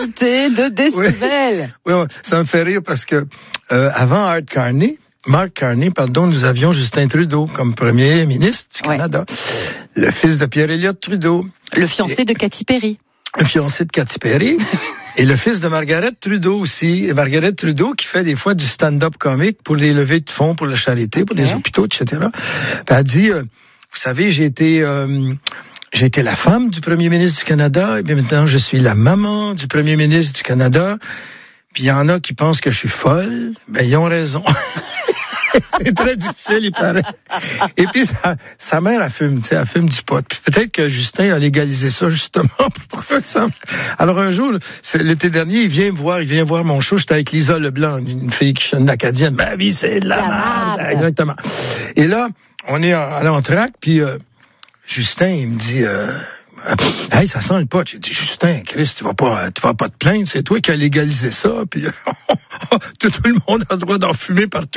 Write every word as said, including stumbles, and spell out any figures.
qualité de décibels. Oui, oui, ça me fait rire parce que euh, avant Art Carney, Mark Carney, pardon, nous avions Justin Trudeau comme premier ministre du Ouais. Canada, le fils de Pierre Elliott Trudeau. Le fiancé de Katy Perry. Le fiancé de Katy Perry. Et le fils de Margaret Trudeau aussi. Et Margaret Trudeau qui fait des fois du stand-up comique pour les levées de fonds pour la charité, pour les Ouais. hôpitaux, et cetera. Puis elle dit, euh, vous savez, j'ai été... Euh, J'ai été la femme du premier ministre du Canada, et bien maintenant je suis la maman du premier ministre du Canada. Puis il y en a qui pensent que je suis folle, ben ils ont raison. C'est très difficile, il paraît. Et puis sa, sa mère, elle fume, tu sais, elle fume du pot. Puis peut-être que Justin a légalisé ça justement pour ça que ça. Alors un jour, c'est, l'été dernier, il vient me voir, il vient voir mon show. J'étais avec Lisa Leblanc, une fille qui chante acadienne. Ma vie, c'est de la merde. Exactement. Et là, on est à l'entraque, puis. Euh, Justin, il me dit, euh, hey, ça sent le pot. J'ai dit, Justin, Chris, tu vas pas, tu vas pas te plaindre, c'est toi qui as légalisé ça. Puis tout, tout le monde a le droit d'en fumer partout.